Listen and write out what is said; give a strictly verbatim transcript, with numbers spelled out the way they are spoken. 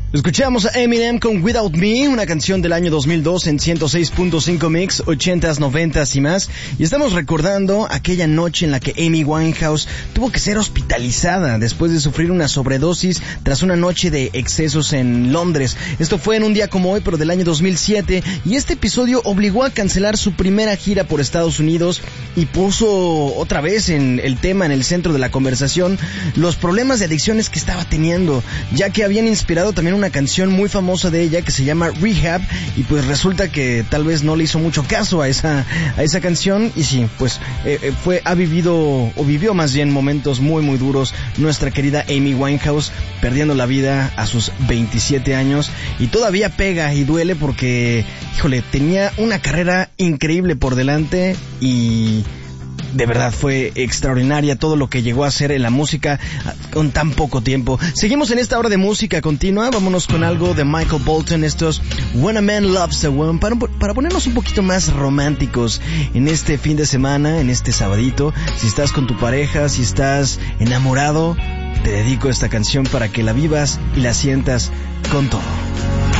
Escuchamos a Eminem con Without Me, una canción del año dos mil dos en ciento seis punto cinco Mix, ochentas, noventas y más. Y estamos recordando aquella noche en la que Amy Winehouse tuvo que ser hospitalizada después de sufrir una sobredosis tras una noche de excesos en Londres. Esto fue en un día como hoy, pero del año dos mil siete. Y este episodio obligó a cancelar su primera gira por Estados Unidos y puso otra vez en el tema, en el centro de la conversación, los problemas de adicciones que estaba teniendo, ya que habían inspirado también una canción muy famosa de ella que se llama Rehab, y pues resulta que tal vez no le hizo mucho caso a esa a esa canción. Y sí, pues eh, fue ha vivido o vivió más bien momentos muy muy duros nuestra querida Amy Winehouse, perdiendo la vida a sus veintisiete años, y todavía pega y duele porque, híjole, tenía una carrera increíble por delante y de verdad fue extraordinaria todo lo que llegó a hacer en la música con tan poco tiempo. Seguimos en esta hora de música continua. Vámonos con algo de Michael Bolton, estos When a Man Loves a Woman, para, para ponernos un poquito más románticos en este fin de semana, en este sabadito. Si estás con tu pareja, si estás enamorado, te dedico esta canción para que la vivas y la sientas con todo.